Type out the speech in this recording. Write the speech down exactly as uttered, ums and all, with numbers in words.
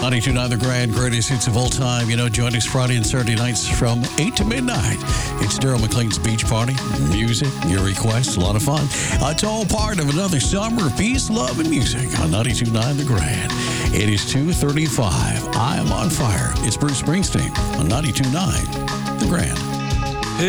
ninety-two point nine The Grand, greatest hits of all time. You know, join us Friday and Saturday nights from eight to midnight. It's Daryl McLean's Beach Party. Music, your requests, a lot of fun. Uh, it's all part of another summer of peace, love, and music on ninety-two point nine The Grand. It is two thirty-five. I am on fire. It's Bruce Springsteen on ninety-two point nine The Grand.